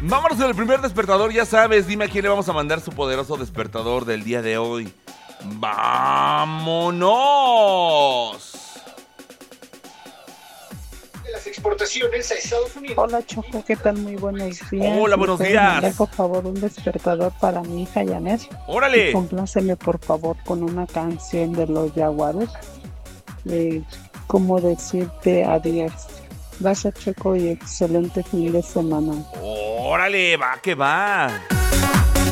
Vámonos en el primer despertador, ya sabes, dime a quién le vamos a mandar su poderoso despertador del día de hoy. ¡Vámonos! De las exportaciones a Estados Unidos. Hola Choco, ¿qué tal? Muy buenos días. Hola, buenos ¿Me puedes días. mandar, por favor, un despertador para mi hija Janet? ¡Órale! Compláceme por favor con una canción de los Jaguares de cómo decirte adiós. Gracias Choco y excelente fin de semana. ¡Órale! ¡Va que va!